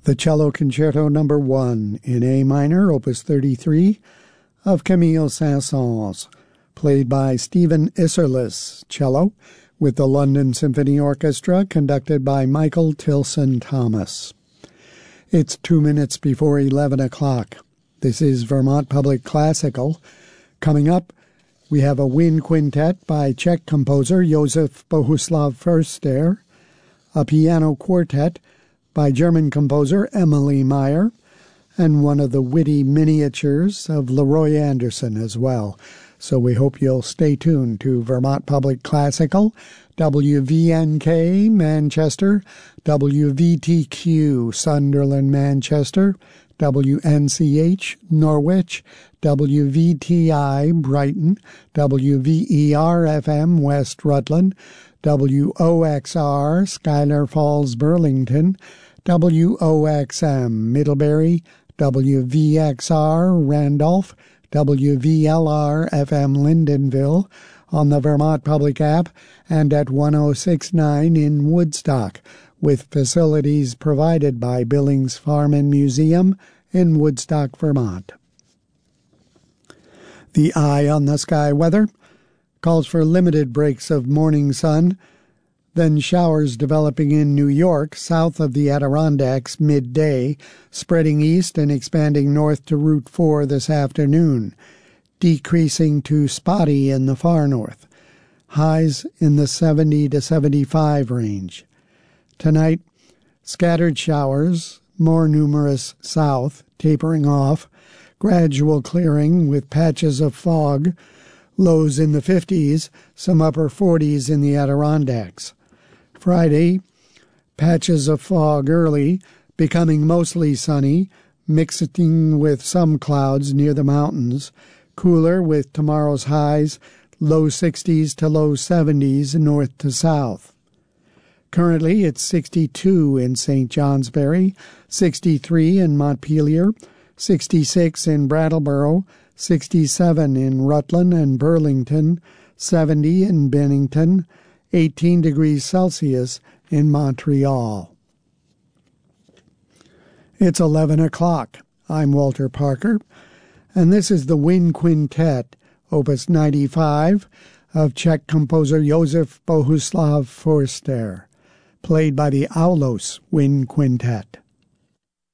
The Cello Concerto No. 1 in A minor, Opus 33, of Camille Saint-Saëns, played by Stephen Isserlis, cello, with the London Symphony Orchestra, conducted by Michael Tilson Thomas. It's 2 minutes before 11 o'clock. This is Vermont Public Classical. Coming up, we have a wind quintet by Czech composer Josef Bohuslav Förster, a piano quartet by German composer Emily Meyer, and one of the witty miniatures of Leroy Anderson as well. So we hope you'll stay tuned to Vermont Public Classical, WVNK Manchester, WVTQ Sunderland Manchester, WNCH Norwich, WVTI Brighton, WVER-FM West Rutland, WOXR Schuyler Falls Burlington, WOXM Middlebury, WVXR Randolph, WVLR-FM Lyndonville, on the Vermont Public app, and at 106.9 in Woodstock, with facilities provided by Billings Farm and Museum in Woodstock, Vermont. The Eye on the Sky weather calls for limited breaks of morning sun, then showers developing in New York south of the Adirondacks midday, spreading east and expanding north to Route 4 this afternoon, decreasing to spotty in the far north. Highs in the 70 to 75 range. Tonight, scattered showers, more numerous south, tapering off, gradual clearing with patches of fog, lows in the 50s, some upper 40s in the Adirondacks. Friday, patches of fog early, becoming mostly sunny, mixing with some clouds near the mountains, cooler with tomorrow's highs, low 60s to low 70s north to south. Currently, it's 62 in St. Johnsbury, 63 in Montpelier, 66 in Brattleboro, 67 in Rutland and Burlington, 70 in Bennington, 18 degrees Celsius in Montreal. It's 11 o'clock. I'm Walter Parker, and this is the Wind Quintet, Opus 95, of Czech composer Josef Bohuslav Förster, played by the Aulos Wind Quintet.